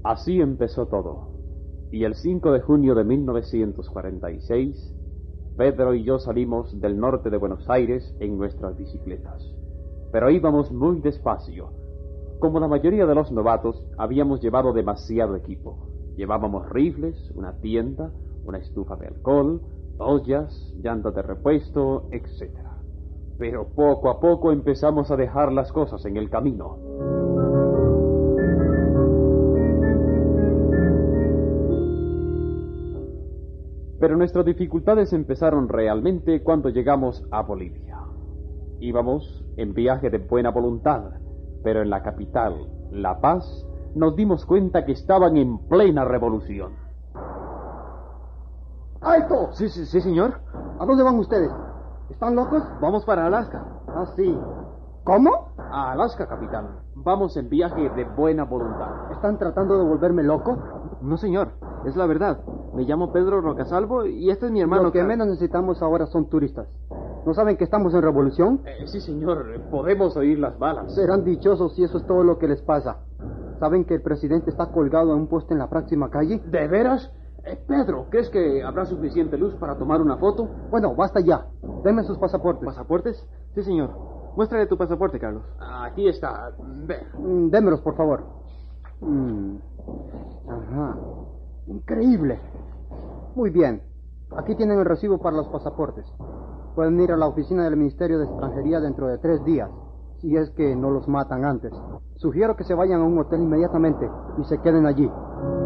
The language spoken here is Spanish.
Así empezó todo, y el 5 de junio de 1946, Pedro y yo salimos del norte de Buenos Aires en nuestras bicicletas. Pero íbamos muy despacio. Como la mayoría de los novatos, habíamos llevado demasiado equipo. Llevábamos rifles, una tienda, una estufa de alcohol, ollas, llantas de repuesto, etc. Pero poco a poco empezamos a dejar las cosas en el camino. Pero nuestras dificultades empezaron realmente cuando llegamos a Bolivia. Íbamos en viaje de buena voluntad, pero en la capital, La Paz, nos dimos cuenta que estaban en plena revolución. ¡Alto! Sí, señor. ¿A dónde van ustedes? ¿Están locos? Vamos para Alaska. Ah, sí. ¿Cómo? A Alaska, capitán. Vamos en viaje de buena voluntad. ¿Están tratando de volverme loco? No, señor. Es la verdad. Me llamo Pedro Rocasalvo y este es mi hermano. Lo que menos necesitamos ahora son turistas. ¿No saben que estamos en revolución? Sí, señor. Podemos oír las balas. Serán dichosos si eso es todo lo que les pasa. ¿Saben que el presidente está colgado en un poste en la próxima calle? ¿De veras? Pedro, ¿crees que habrá suficiente luz para tomar una foto? Bueno, basta ya. Denme sus pasaportes. ¿Pasaportes? Sí, señor. Muéstrale tu pasaporte, Carlos. Aquí está. Ve. Démelos, por favor. Ajá. Increíble. Muy bien. Aquí tienen el recibo para los pasaportes. Pueden ir a la oficina del Ministerio de Extranjería dentro de 3 días, si es que no los matan antes. Sugiero que se vayan a un hotel inmediatamente y se queden allí.